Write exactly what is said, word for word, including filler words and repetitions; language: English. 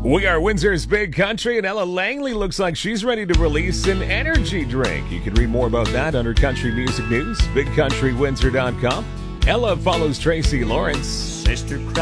We are Windsor's Big Country, and Ella Langley looks like she's ready to release an energy drink. You can read more about that under Country Music News, big country windsor dot com. Ella follows Tracy Lawrence. Sister